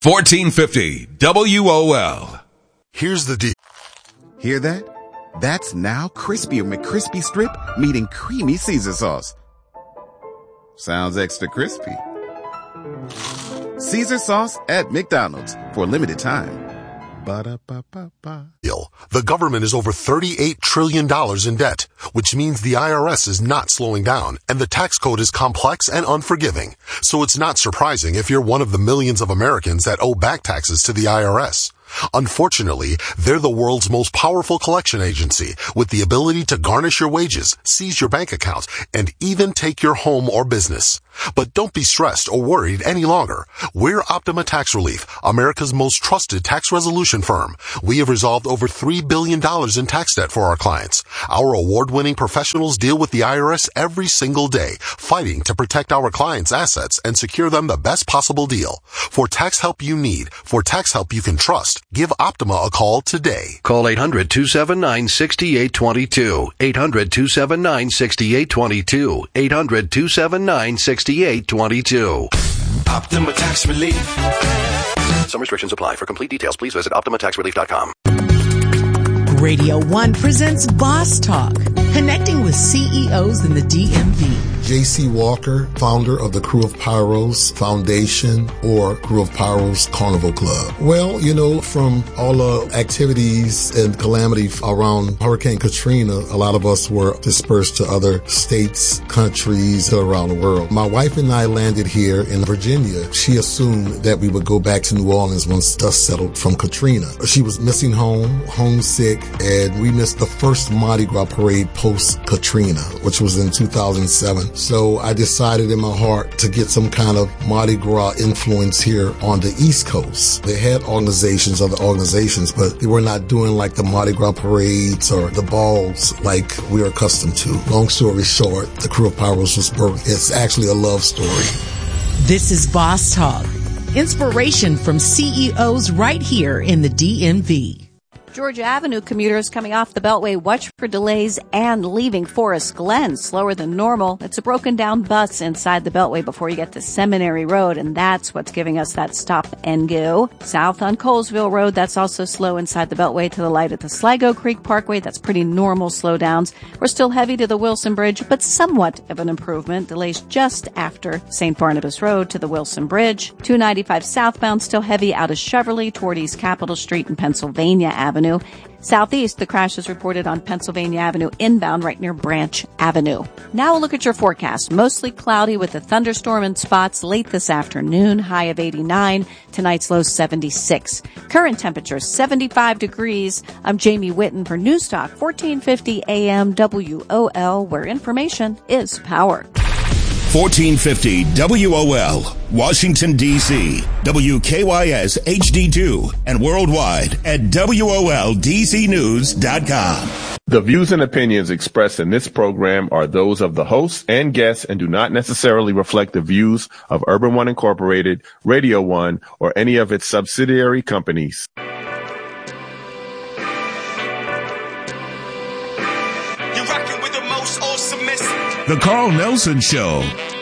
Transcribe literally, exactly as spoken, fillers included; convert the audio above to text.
fourteen fifty W O L. Here's the deal. Hear that? That's now Crispy McCrispy Strip meeting Creamy Caesar Sauce. Sounds extra crispy. Caesar Sauce at McDonald's for a limited time. Ba-da-ba-ba-ba. The government is over thirty-eight trillion dollars in debt, which means the I R S is not slowing down, and the tax code is complex and unforgiving. So it's not surprising if you're one of the millions of Americans that owe back taxes to the I R S. Unfortunately, they're the world's most powerful collection agency with the ability to garnish your wages, seize your bank account, and even take your home or business. But don't be stressed or worried any longer. We're Optima Tax Relief, America's most trusted tax resolution firm. We have resolved over three billion dollars in tax debt for our clients. Our award-winning professionals deal with the I R S every single day, fighting to protect our clients' assets and secure them the best possible deal. For tax help you need, for tax help you can trust, give Optima a call today. Call eight hundred, two seven nine, six eight two two. eight hundred, two seven nine, six eight two two. eight hundred, two seven nine, six eight two two. Optima Tax Relief. Some restrictions apply. For complete details, please visit optima tax relief dot com. Radio One presents Boss Talk, connecting with C E Os in the D M V. J C Walker, founder of the Crew of Pyros Foundation or Crew of Pyros Carnival Club. Well, you know, from all the activities and calamity around Hurricane Katrina, a lot of us were dispersed to other states, countries around the world. My wife and I landed here in Virginia. She assumed that we would go back to New Orleans once dust settled from Katrina. She was missing home, homesick, and we missed the first Mardi Gras parade post-Katrina, which was in two thousand seven. So I decided in my heart to get some kind of Mardi Gras influence here on the East Coast. They had organizations, other organizations, but they were not doing like the Mardi Gras parades or the balls like we're accustomed to. Long story short, the Crew of Pyros was birthed. It's actually a love story. This is Boss Talk, inspiration from C E Os right here in the D M V. Georgia Avenue commuters coming off the Beltway, watch for delays and leaving Forest Glen slower than normal. It's a broken down bus inside the Beltway before you get to Seminary Road, and that's what's giving us that stop and go. South on Colesville Road, that's also slow inside the Beltway to the light at the Sligo Creek Parkway. That's pretty normal slowdowns. We're still heavy to the Wilson Bridge, but somewhat of an improvement. Delays just after Saint Barnabas Road to the Wilson Bridge. two ninety-five southbound still heavy out of Cheverly toward East Capitol Street and Pennsylvania Avenue. Southeast, the crash is reported on Pennsylvania Avenue inbound right near Branch Avenue. Now a look at your forecast. Mostly cloudy with a thunderstorm in spots late this afternoon, high of eighty-nine. Tonight's low seventy-six. Current temperature seventy-five degrees. I'm Jamie Whitten for Newstalk fourteen fifty A M W O L, where information is power. fourteen fifty W O L, Washington, D C, W K Y S H D two, and worldwide at W O L D C news dot com. The views and opinions expressed in this program are those of the hosts and guests and do not necessarily reflect the views of Urban One Incorporated, Radio One, or any of its subsidiary companies. You're rocking with the most awesome. The Carl Nelson Show.